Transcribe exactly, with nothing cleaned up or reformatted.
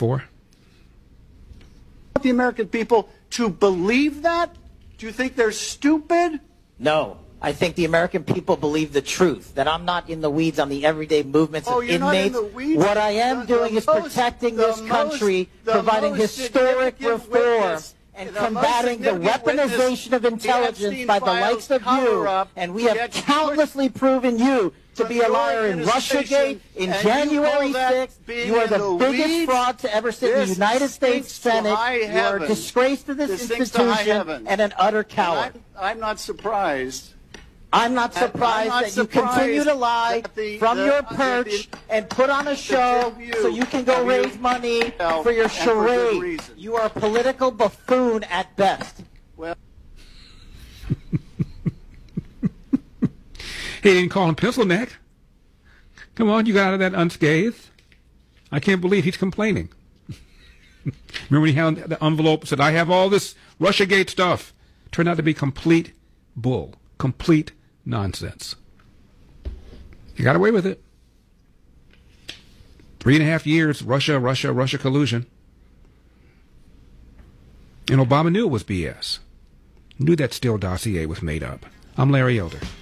for? The American people to believe that? Do you think they're stupid? No. I think the American people believe the truth, that I'm not in the weeds on the everyday movements oh, of you're inmates. Not in the weeds? What I am the, doing the is most, protecting this country, most, providing historic reform, witness, and the combating the weaponization of intelligence by the likes of you. And we have countlessly proven you to be a liar in Russiagate, in January sixth. You are the, the biggest weeds? fraud to ever sit in the United States Senate. You are a disgrace to this, this institution and an utter coward. I'm, I'm not surprised. I'm not surprised I'm not that surprised you continue to lie the, from the, your perch the, and put on a show so you can go raise money for your charade. For you are a political buffoon at best. Well, he didn't call him pencil neck. Come on, you got out of that unscathed. I can't believe he's complaining. Remember when he held the envelope and said, I have all this Russiagate stuff. Turned out to be complete bull. Complete nonsense. You got away with it. Three and a half years, Russia, Russia, Russia collusion. And Obama knew it was B S. Knew that Steele dossier was made up. I'm Larry Elder.